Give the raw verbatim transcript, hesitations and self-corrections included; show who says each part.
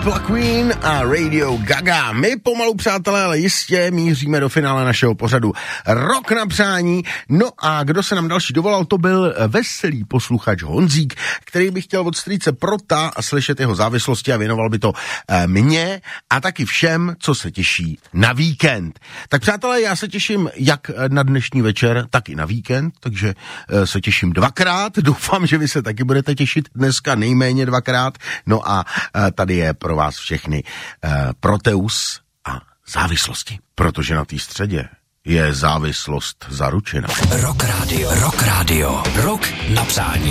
Speaker 1: byla Queen a Radio Gaga. My pomalu, přátelé, ale jistě míříme do finále našeho pořadu Rok na přání. No a kdo se nám další dovolal, to byl veselý posluchač Honzík, který by chtěl od strýce Prota slyšet jeho závislosti a věnoval by to mně a taky všem, co se těší na víkend. Tak přátelé, já se těším jak na dnešní večer, tak i na víkend, takže se těším dvakrát. Doufám, že vy se taky budete těšit dneska nejméně dvakrát. No a tady je pro vás všechny Proteus a závislosti, protože na té středě je závislost zaručena.
Speaker 2: Rock Radio, Rock Radio, Rok na přání.